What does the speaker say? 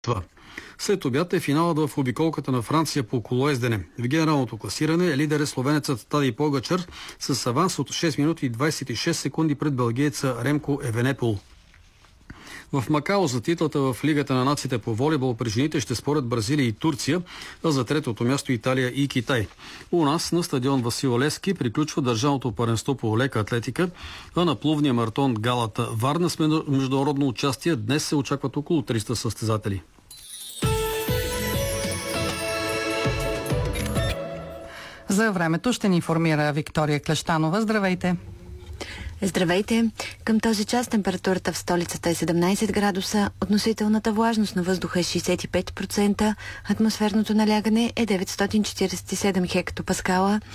Това. След обяд е финалът в обиколката на Франция по колоездене. В генералното класиране лидер е словенецът Тадей Погачар с аванс от 6 минути и 26 секунди пред белгиеца Ремко Евенепол. В Макао за титлата в Лигата на нациите по волейбол при жените ще спорят Бразилия и Турция, а за третото място Италия и Китай. У нас на стадион Васил Левски приключва държавното първенство по лека атлетика, а на плувния маратон Галата Варна с международно участие днес се очакват около 300 състезатели. За времето ще ни информира Виктория Клещанова. Здравейте! Здравейте! Към този час температурата в столицата е 17 градуса, относителната влажност на въздуха е 65%, атмосферното налягане е 947 хектопаскала,